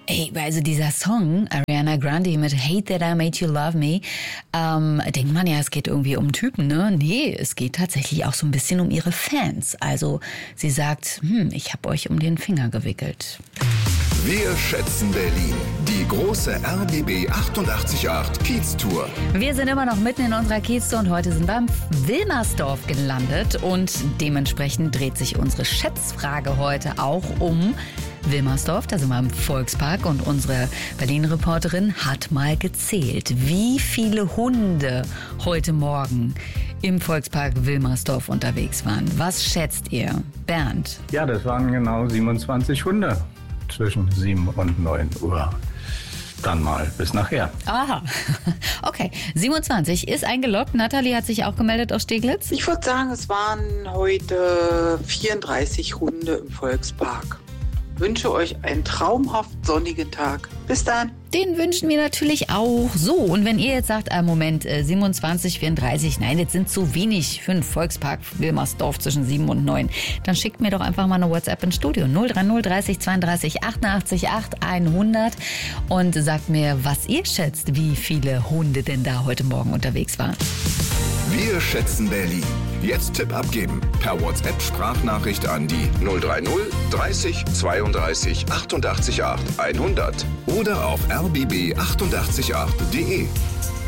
Ey, also dieser Song, Ariana Grande mit Hate That I Made You Love Me, denkt man ja, es geht irgendwie um Typen, ne? Nee, es geht tatsächlich auch so ein bisschen um ihre Fans. Also sie sagt, ich habe euch um den Finger gewickelt. Wir schätzen Berlin. Die große RBB 888 Kiez-Tour. Wir sind immer noch mitten in unserer Kiez-Tour und heute sind wir am Wilmersdorf gelandet. Und dementsprechend dreht sich unsere Schätzfrage heute auch um Wilmersdorf. Da sind wir im Volkspark und unsere Berlin-Reporterin hat mal gezählt, wie viele Hunde heute Morgen im Volkspark Wilmersdorf unterwegs waren. Was schätzt ihr, Bernd? Ja, das waren genau 27 Hunde. Zwischen 7 und 9 Uhr. Dann mal bis nachher. Aha, okay. 27 ist eingeloggt. Nathalie hat sich auch gemeldet aus Steglitz. Ich würde sagen, es waren heute 34 Hunde im Volkspark. Ich wünsche euch einen traumhaft sonnigen Tag. Bis dann. Den wünschen wir natürlich auch. So, und wenn ihr jetzt sagt, Moment, 27, 34, nein, jetzt sind zu wenig für den Volkspark Wilmersdorf zwischen 7 und 9, dann schickt mir doch einfach mal eine WhatsApp ins Studio 030 30 32 88 8 100 und sagt mir, was ihr schätzt, wie viele Hunde denn da heute Morgen unterwegs waren. Wir schätzen Berlin. Jetzt Tipp abgeben. Per WhatsApp-Sprachnachricht an die 030 30 32 88 8 100 oder auf rbb888.de.